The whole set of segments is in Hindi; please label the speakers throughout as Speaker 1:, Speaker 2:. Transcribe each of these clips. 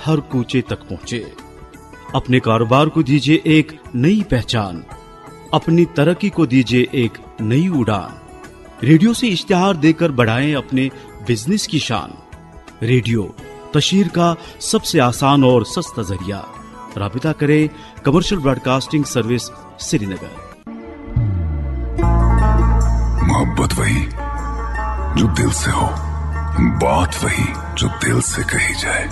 Speaker 1: हर कूचे तक पहुँचे। अपने कारोबार को दीजिए एक नई पहचान, अपनी तरक्की को दीजिए एक नई उड़ान। रेडियो से इश्तिहार देकर बढ़ाएं अपने बिजनेस की शान। रेडियो तशहीर का सबसे आसान और सस्ता जरिया। राबिता करें कमर्शियल ब्रॉडकास्टिंग सर्विस, श्रीनगर।
Speaker 2: मोहब्बत वही जो दिल से हो, बात वही जो दिल से कही जाए,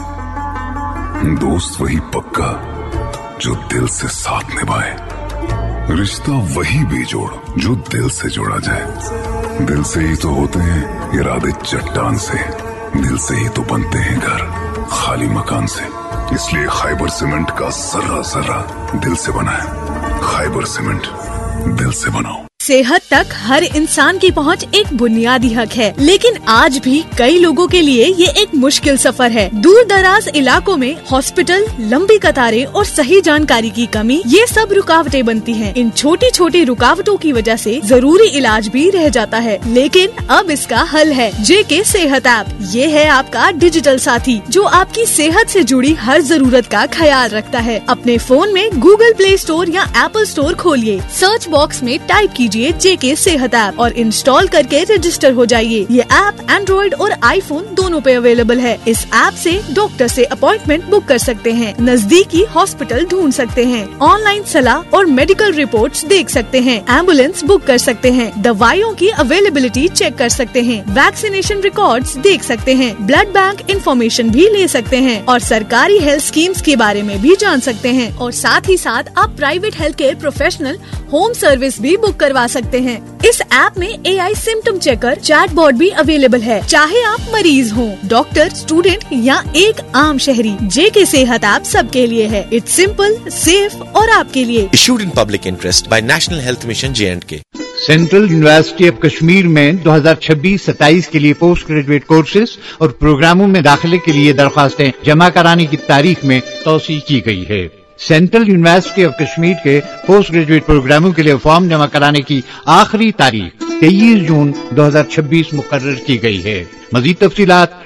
Speaker 2: दोस्त वही पक्का जो दिल से साथ निभाए, रिश्ता वही बेजोड़ जो दिल से जोड़ा जाए। दिल से ही तो होते हैं इरादे चट्टान से, दिल से ही तो बनते हैं घर खाली मकान से। इसलिए खैबर सीमेंट का जर्रा जर्रा दिल से बना है। खैबर सीमेंट, दिल से बनाओ।
Speaker 3: सेहत तक हर इंसान की पहुंच एक बुनियादी हक है, लेकिन आज भी कई लोगों के लिए ये एक मुश्किल सफर है। दूर दराज इलाकों में हॉस्पिटल, लंबी कतारें और सही जानकारी की कमी, ये सब रुकावटें बनती हैं। इन छोटी छोटी रुकावटों की वजह से जरूरी इलाज भी रह जाता है, लेकिन अब इसका हल है जेके सेहत ऐप। ये है आपका डिजिटल साथी जो आपकी सेहत से जुड़ी हर जरूरत का ख्याल रखता है। अपने फोन में गूगल प्ले स्टोर या एप्पल स्टोर खोलिए, सर्च बॉक्स में टाइप कीजिए जेके सेहत ऐप और इंस्टॉल करके रजिस्टर हो जाइए। ये ऐप एंड्रॉइड और आईफोन दोनों पे अवेलेबल है। इस ऐप से डॉक्टर से अपॉइंटमेंट बुक कर सकते हैं, नजदीकी हॉस्पिटल ढूंढ सकते हैं, ऑनलाइन सलाह और मेडिकल रिपोर्ट्स देख सकते हैं, एम्बुलेंस बुक कर सकते हैं, दवाइयों की अवेलेबिलिटी चेक कर सकते हैं, वैक्सीनेशन रिकॉर्ड्स देख सकते हैं, ब्लड बैंक इंफॉर्मेशन भी ले सकते हैं और सरकारी हेल्थ स्कीम्स के बारे में भी जान सकते हैं। और साथ ही साथ आप private health care professional home service भी बुक करवा सकते हैं। इस ऐप में AI सिम्टम चेकर, चैटबॉट भी अवेलेबल है। चाहे आप मरीज हो, डॉक्टर, स्टूडेंट या एक आम शहरी, जेके सेहत ऐप सबके लिए है। इट्स सिंपल, सेफ और आपके लिए।
Speaker 4: Issued in public interest by national health mission J&K।
Speaker 5: Central university of Kashmir में 2026-27 के लिए पोस्ट ग्रेजुएट कोर्सेज और प्रोग्रामों में दाखिले के लिए दरखास्तें जमा कराने की तारीख में तौसीह की गई है। सेंट्रल यूनिवर्सिटी ऑफ कश्मीर के पोस्ट ग्रेजुएट प्रोग्रामों के लिए फॉर्म जमा कराने की आखिरी तारीख 23 जून 2026 मुकर्रर की गई है। मजीद तफसीलात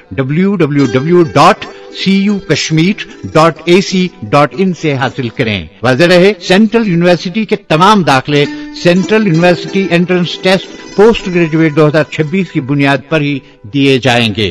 Speaker 5: www.cukashmir.ac.in से हासिल करें। वाज़ेह रहे, सेंट्रल यूनिवर्सिटी के तमाम दाखिले central university entrance test post graduate 2026 की बुनियाद पर ही दिए जाएंगे।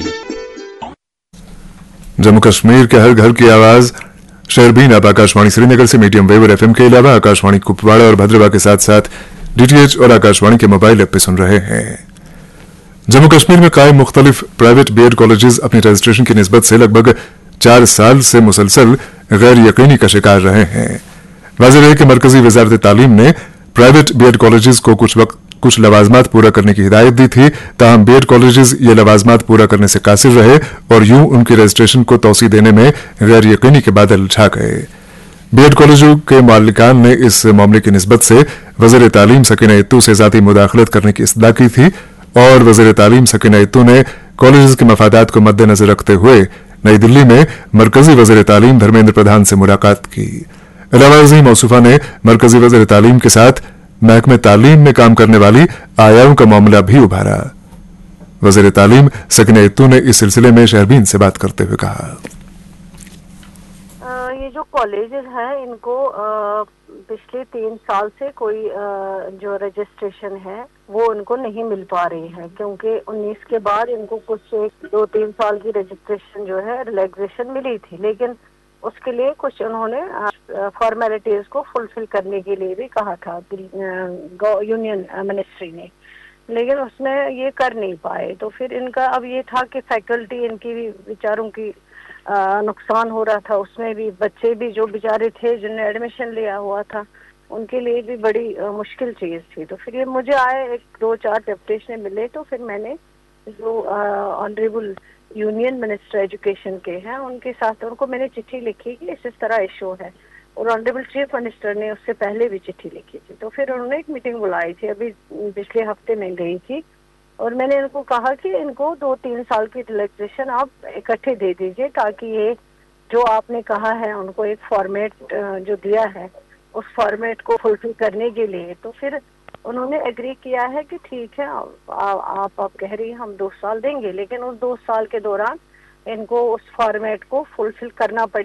Speaker 6: जम्मू कश्मीर के हर घर की आवाज शेरबीन आप आकाशवाणी श्रीनगर से मीडियम वेव और FM के अलावा आकाशवाणी कुपवाड़ा और भद्रवा के साथ साथ DTH और आकाशवाणी के मोबाइल ऐप पे सुन रहे हैं। जम्मू कश्मीर में कायम मुख्तलिफ प्राइवेट BEd कॉलेजेस अपनी रजिस्ट्रेशन की निस्बत से लगभग 4 साल से मुसलसल गैर यकीनी का शिकार रहे हैं। वाज़ेह है कि मरकजी वजारत तालीम ने प्राइवेट BEd कॉलेजेस को कुछ लवाजमात पूरा करने की हिदायत दी थी, ताहम BEd कॉलेजेस ये लवाजमात पूरा करने से कासिर रहे और यूं उनके रजिस्ट्रेशन को तौसीह देने में गैर यकीनी के बादल छा गए। BEd कॉलेजों के मालिकान ने इस मामले की निस्बत से वज़ीर तालीम सकीना इत्तू से ज़ाती मुदाखलत करने की इस्तदा की थी और वज़ीर तालीम सकीना इत्तू ने कॉलेजेस के मफादात को मद्देनजर रखते हुए नई दिल्ली में मरकजी वज़ीर तालीम धर्मेंद्र प्रधान से मुलाकात की। अलावा मौसूफा ने मरकजी वज़ीर तालीम के साथ महकमे तालीम में काम करने वाली आयाओं का मामला भी उभारा। वज़ीर तालीम सकीना इत्तू ने इस सिलसिले में शहरबीन से बात करते हुए कहा,
Speaker 7: ये जो कॉलेजेस हैं इनको पिछले 3 साल से कोई जो रजिस्ट्रेशन है वो उनको नहीं मिल पा रही है, क्योंकि 19 के बाद इनको कुछ 2-3 साल की रजिस्ट्रेशन जो है रिलैक्सेशन मिली थी, लेकिन उसके लिए कुछ उन्होंने फॉर्मेलिटीज को फुलफिल करने के लिए भी कहा था यूनियन मिनिस्ट्री ने, लेकिन उसमें ये कर नहीं पाए। तो फिर इनका अब ये था कि फैकल्टी इनकी भी बेचारों की नुकसान हो रहा था, उसमें भी बच्चे भी जो बेचारे थे जिन्होंने एडमिशन लिया हुआ था उनके लिए भी बड़ी मुश्किल चीज़ थी। तो फिर ये मुझे आए 1-2-4 डेपुटेशन मिले, तो फिर मैंने जो ऑनरेबल यूनियन मिनिस्टर एजुकेशन के हैं उनके साथ उनको मैंने चिट्ठी लिखी कि इस तरह इशू है, और ऑनरेबल चीफ मिनिस्टर ने उससे पहले भी चिट्ठी लिखी थी। तो फिर उन्होंने एक मीटिंग बुलाई थी, अभी पिछले हफ्ते में गई थी, और मैंने इनको कहा कि इनको 2-3 साल की रिलैक्सेशन आप इकट्ठे दे दीजिए, ताकि ये जो आपने कहा है उनको एक फॉर्मेट जो दिया है उस फॉर्मेट को फुलफिल करने के लिए। तो फिर उन्होंने एग्री किया है कि ठीक है आप कह रही हैं हम 2 साल देंगे, लेकिन उस 2 साल के दौरान इनको उस फॉर्मेट को फुलफिल करना पड़ेगा।